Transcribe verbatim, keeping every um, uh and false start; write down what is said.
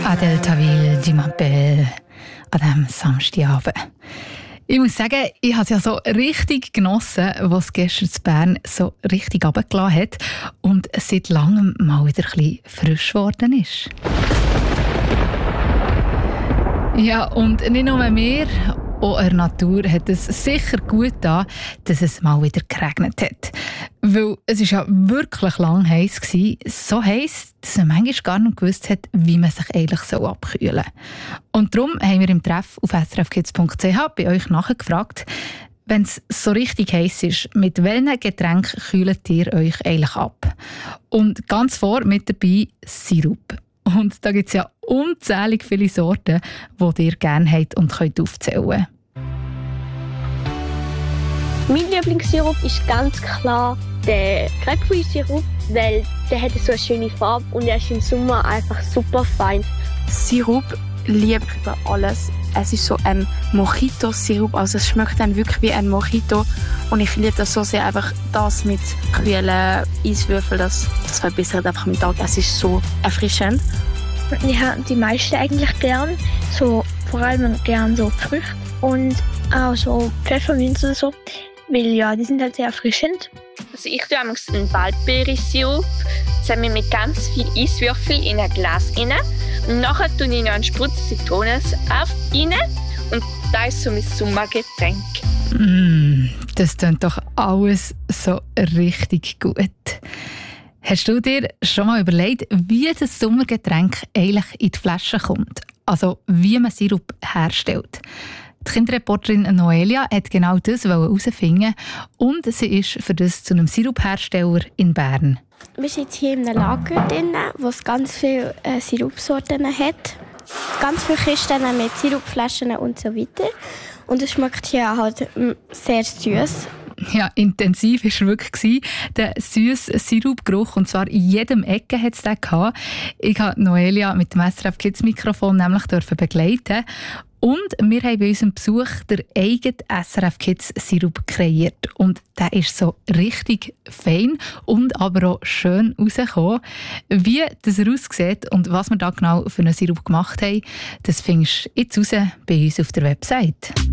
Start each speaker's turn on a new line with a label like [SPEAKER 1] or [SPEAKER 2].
[SPEAKER 1] Adèle Tawil, «Tu m'appelles» an diesem Samstagabend. Ich muss sagen, ich habe es ja so richtig genossen, was es gestern in Bern so richtig runtergelassen hat und seit langem mal wieder ein bisschen frisch geworden ist. Ja, und nicht nur mir, auch der Natur hat es sicher gut getan, dass es mal wieder geregnet hat. Weil es war ja wirklich lang heiß gewesen. So heiß, dass man manchmal gar nicht gewusst hat, wie man sich eigentlich so abkühlen soll. Und darum haben wir im Treff auf s r f kids punkt c h bei euch nachgefragt, wenn es so richtig heiß ist, mit welchen Getränken kühlt ihr euch eigentlich ab? Und ganz vor mit dabei Sirup. Und da gibt es ja unzählig viele Sorten, die ihr gerne habt und könnt aufzählen könnt.
[SPEAKER 2] Mein Lieblingssirup ist ganz klar der Grapefruit-Sirup, weil der hat so eine schöne Farbe und er ist im Sommer einfach super fein.
[SPEAKER 3] Sirup liebe ich über alles. Es ist so ein Mojito-Sirup, also es schmeckt dann wirklich wie ein Mojito und ich liebe das so sehr, einfach das mit kühlen Eiswürfeln, das, das verbessert einfach am Tag. Es ist so erfrischend.
[SPEAKER 2] Ich habe die meisten eigentlich gern, so, vor allem gern so Früchte und auch so Pfefferminz und so, weil ja, die sind halt sehr erfrischend.
[SPEAKER 4] Also ich tue einen Waldbeere-Sirup zusammen mit ganz viel Eiswürfel in ein Glas rein. Und nachher tue ich noch einen Sprutz Zitronensaft rein. Und das ist so mein Sommergetränk.
[SPEAKER 1] Mm, das klingt doch alles so richtig gut. Hast du dir schon mal überlegt, wie das Sommergetränk eigentlich in die Flasche kommt? Also wie man Sirup herstellt? Die Kinderreporterin Noelia hat genau das herausfinden und sie ist für das zu einem Siruphersteller in Bern.
[SPEAKER 5] Wir sind jetzt hier in einem Lager drin, wo es ganz viele äh, Sirupsorten hat. Ganz viele Kisten mit Sirupflaschen und so weiter. Und es schmeckt hier halt sehr süß.
[SPEAKER 1] Ja, intensiv war es wirklich. Der süße Sirupgeruch, und zwar in jedem Ecke hat es den gehabt. Ich durfte Noelia mit dem S R F Kids Mikrofon nämlich begleiten. Und wir haben bei unserem Besuch den eigenen S R F Kids Sirup kreiert. Und der ist so richtig fein und aber auch schön rausgekommen. Wie das aussieht und was wir da genau für einen Sirup gemacht haben, das findest du jetzt raus bei uns auf der Website.